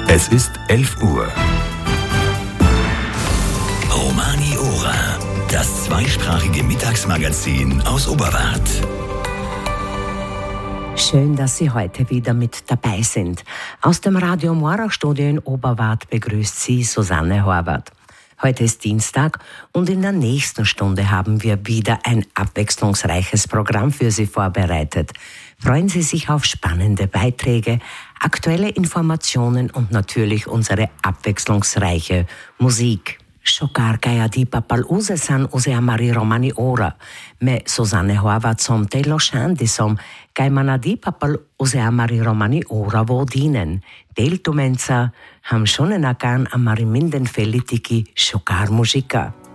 Es ist 11 Uhr. Romani Ora, das zweisprachige Mittagsmagazin aus Oberwart. Schön, dass Sie heute wieder mit dabei sind. Aus dem Radio Mora-Studio in Oberwart begrüßt Sie Susanne Horvath. Heute ist Dienstag und in der nächsten Stunde haben wir wieder ein abwechslungsreiches Programm für Sie vorbereitet. Freuen Sie sich auf spannende Beiträge, aktuelle Informationen und natürlich unsere abwechslungsreiche Musik. Shokar Gaya di papal use san use amari Romani Ora. Me Susanne Horvath som te lo shandi som Gaimana di papal use amari Romani Ora wo dienen. Del tumenza ham shonen akan amari minden felitiki Shokar Muzika.